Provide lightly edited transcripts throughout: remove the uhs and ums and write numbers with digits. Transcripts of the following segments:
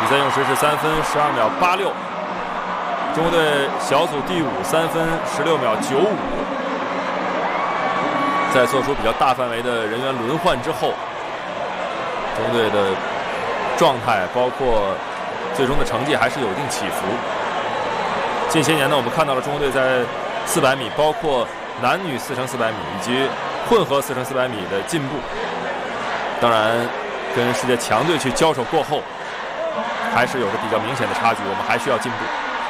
赛用时是3分12秒86，中国队小组第5，3分16秒95。在做出比较大范围的人员轮换之后，中国队的状态包括最终的成绩还是有一定起伏。近些年呢，我们看到了中国队在400米，包括男女4x400米以及混合4x400米的进步。当然，跟世界强队去交手过后，还是有着比较明显的差距，我们还需要进步。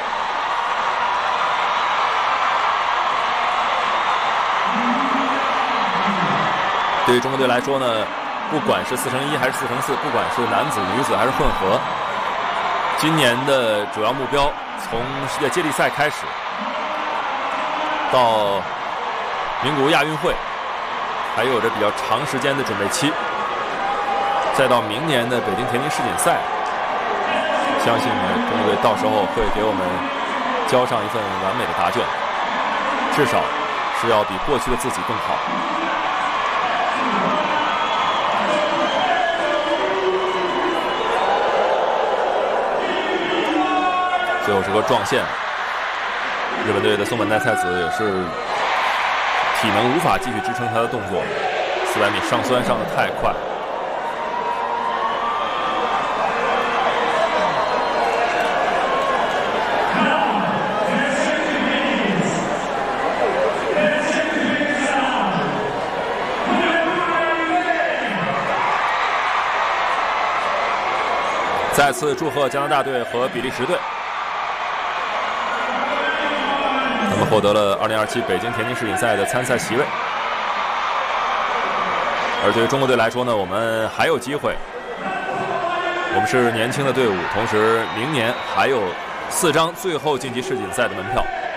对于中国队来说呢，不管是4x1还是4x4，不管是男子、女子还是混合，今年的主要目标从世界接力赛开始，到名古屋亚运会，还有着比较长时间的准备期，再到明年的北京田径世锦赛，相信呢，中国队到时候会给我们交上一份完美的答卷，至少是要比过去的自己更好。最后是个撞线，日本队的松本代菜子也是体能无法继续支撑他的动作，400米上酸上的太快。再次祝贺加拿大队和比利时队，他们获得了2027北京田径世锦赛的参赛席位。而对于中国队来说呢，我们还有机会，我们是年轻的队伍，同时明年还有4张最后晋级世锦赛的门票。